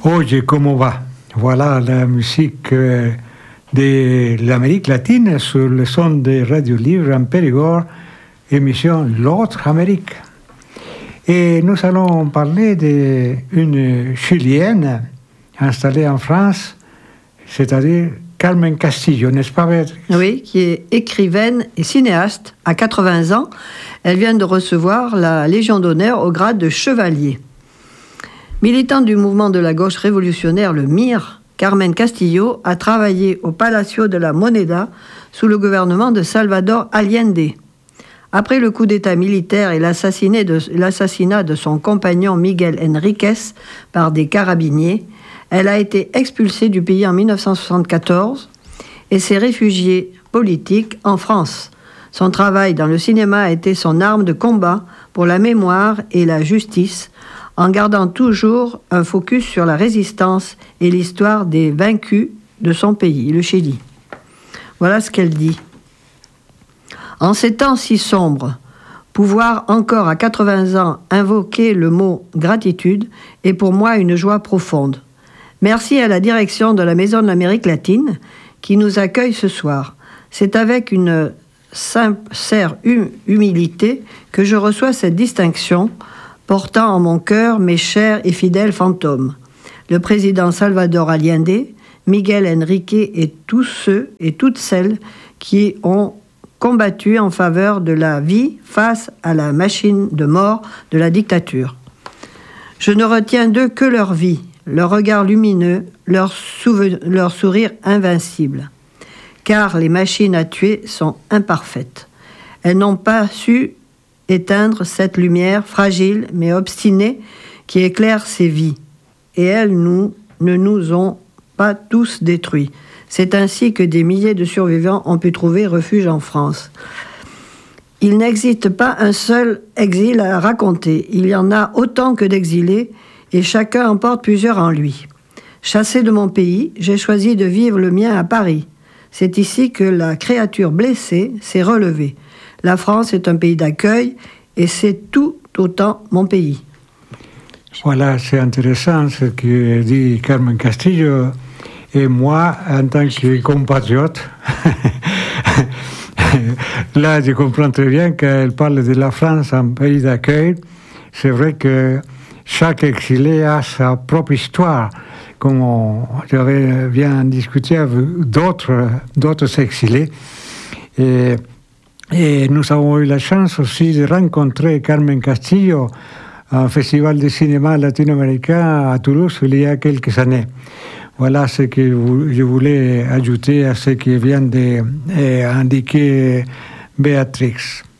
Oye, ¿cómo va? Voilà la musique de l'Amérique latine sur le son de Radio Libre en Périgord, émission L'autre Amérique. Et nous allons parler d'une Chilienne installée en France, c'est-à-dire Carmen Castillo, n'est-ce pas, Béatrice? Oui, qui est écrivaine et cinéaste. À 80 ans, elle vient de recevoir la Légion d'honneur au grade de chevalier. Militante du mouvement de la gauche révolutionnaire, le MIR, Carmen Castillo a travaillé au Palacio de la Moneda sous le gouvernement de Salvador Allende. Après le coup d'État militaire et l'assassinat de son compagnon Miguel Enríquez par des carabiniers, elle a été expulsée du pays en 1974 et s'est réfugiée politique en France. Son travail dans le cinéma a été son arme de combat pour la mémoire et la justice, en gardant toujours un focus sur la résistance et l'histoire des vaincus de son pays, le Chili. Voilà ce qu'elle dit. En ces temps si sombres, pouvoir encore à 80 ans invoquer le mot gratitude est pour moi une joie profonde. Merci à la direction de la Maison de l'Amérique latine qui nous accueille ce soir. C'est avec une sincère humilité que je reçois cette distinction, portant en mon cœur mes chers et fidèles fantômes, le président Salvador Allende, Miguel Enrique et tous ceux et toutes celles qui ont combattu en faveur de la vie face à la machine de mort de la dictature. Je ne retiens d'eux que leur vie, leur regard lumineux, leur sourire invincible. Car les machines à tuer sont imparfaites. Elles n'ont pas su éteindre cette lumière fragile mais obstinée qui éclaire ces vies. Et elles ne nous ont pas tous détruits. C'est ainsi que des milliers de survivants ont pu trouver refuge en France. Il n'existe pas un seul exil à raconter. Il y en a autant que d'exilés et chacun en porte plusieurs en lui. Chassé de mon pays, j'ai choisi de vivre le mien à Paris. C'est ici que la créature blessée s'est relevée. La France est un pays d'accueil et c'est tout autant mon pays. Voilà, c'est intéressant ce que dit Carmen Castillo. Et moi, en tant que compatriote, là, je comprends très bien qu'elle parle de la France, un pays d'accueil. C'est vrai que chaque exilé a sa propre histoire, comme j'avais bien discuté avec d'autres exilés. Et nous avons eu la chance aussi de rencontrer Carmen Castillo à un festival de cinéma latino-américain à Toulouse il y a quelques années. Voilà ce que je voulais ajouter à ce que vient d'indiquer Béatrice.